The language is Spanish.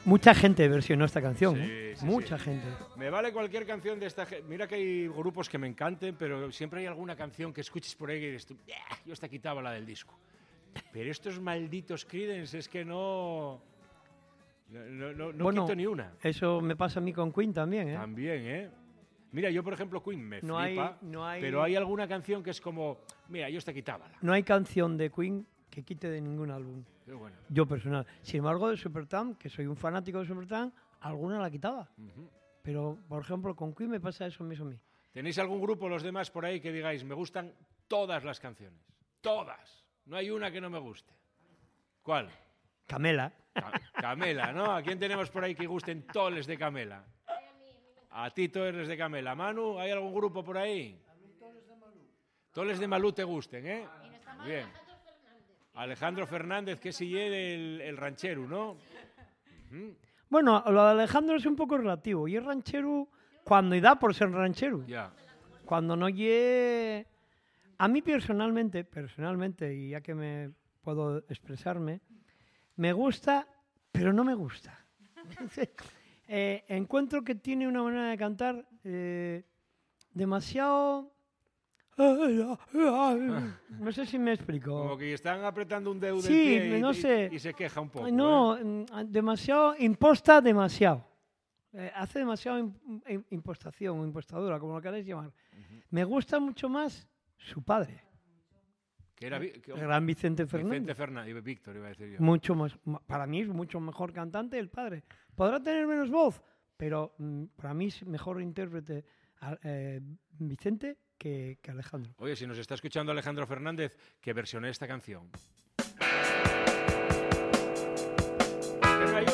Mucha gente versionó esta canción, Sí, ¿eh? sí, Mucha sí. gente. Me vale cualquier canción de esta gente. Mira que hay grupos que me encanten, pero siempre hay alguna canción que escuches por ahí y dices tú, yo esta quitaba la del disco. Pero estos malditos Creedence es que no Bueno, quito ni una. Eso me pasa a mí con Queen también, ¿eh? También, ¿eh? Mira, yo por ejemplo Queen me No flipa, hay- pero hay alguna canción que es como, mira, yo esta quitaba. No hay canción de Queen que quite de ningún álbum. Qué bueno. Yo personal. Sin embargo, de Supertramp, que soy un fanático de Supertramp, alguna la quitaba. Ujú. Pero, por ejemplo, con Queen me pasa eso mismo a mí. ¿Tenéis algún grupo, los demás por ahí, que digáis, me gustan todas las canciones? Todas. No hay una que no me guste. ¿Cuál? Camela. Camela, ¿no? ¿A quién tenemos por ahí que gusten toles de Camela? A ti toles de Camela. Manu, ¿hay algún grupo por ahí? A mí toles de Malú. Toles de Malú te gusten, ¿eh? Bien. Alejandro Fernández, que es el ranchero, ¿no? Bueno, lo de Alejandro es un poco relativo. Y es ranchero cuando y da por ser ranchero. Ya. Cuando no lle... A mí personalmente, y ya que me puedo expresarme, me gusta, pero no me gusta. Encuentro que tiene una manera de cantar demasiado... No sé si me explico. Como que están apretando un dedo del Sí, pie no sé. y se queja un poco. No, demasiado, imposta demasiado. Hace demasiado impostación o impostadura, como lo queráis llamar. Me gusta mucho más su padre, Que era el gran Vicente Fernández. Vicente Fernández, Víctor iba a decir yo. Mucho más, para mí es mucho mejor cantante el padre. Podrá tener menos voz, pero para mí es mejor intérprete Vicente que Alejandro. Oye, si nos está escuchando Alejandro Fernández, que versione esta canción. Venga,